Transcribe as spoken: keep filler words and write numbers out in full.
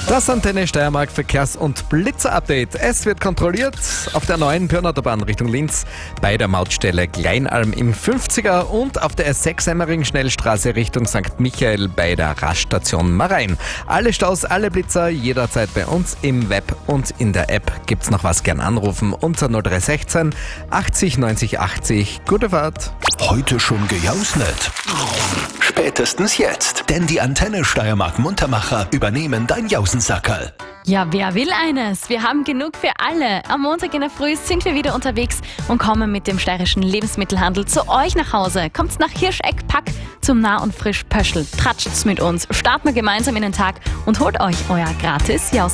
Das Antenne Steiermark Verkehrs- und Blitzer-Update. Es wird kontrolliert auf der neuen Pirnautobahn Richtung Linz bei der Mautstelle Kleinalm im fünfziger und auf der S sechs Semmering-Schnellstraße Richtung Sankt Michael bei der Raststation Marein. Alle Staus, alle Blitzer jederzeit bei uns im Web und in der App. Gibt's noch was, gern anrufen unter null drei eins sechs achtzig neunzig achtzig. Gute Fahrt. Heute schon gejausnet? Spätestens jetzt, denn die Antenne Steiermark Muntermacher übernehmen dein Jausensackerl. Ja, wer will eines? Wir haben genug für alle. Am Montag in der Früh sind wir wieder unterwegs und kommen mit dem steirischen Lebensmittelhandel zu euch nach Hause. Kommt nach Hirscheck Pack zum Nah- und Frisch Pöschl. Tratscht's mit uns, starten wir gemeinsam in den Tag und holt euch euer gratis Jausen.